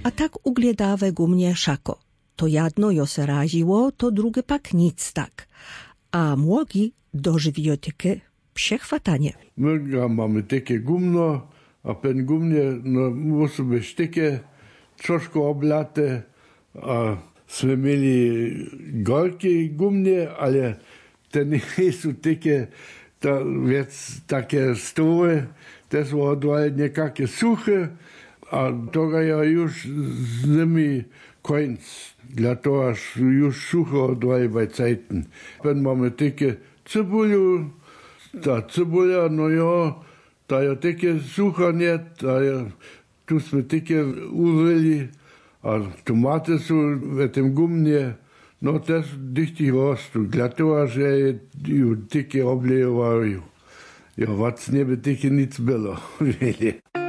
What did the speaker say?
A tak ugliedawe gumnie szako. To jedno jo se raziło, to drugie pak nic tak. A młogi dożywiło takie przechwatanie. My mamy takie gumno, a pen gumnie no, musi być takie troszkę oblate, a sme mieli gorkie gumnie, ale te nie są takie, takie store, te są odwale niekakkie suche, a to ja już z nimi koniec, dlatego aż już suche odwale bei Zeiten. Pen mamy takie cebuliu, ta cebulia, no ja, ta ja takie sucha nie, ta ja, tu sme takie uryli, a tomaty są w tym gumnie, no też dychty rostu, dlatego, że ju takie oblewają. Ja, was nie by takie nic było.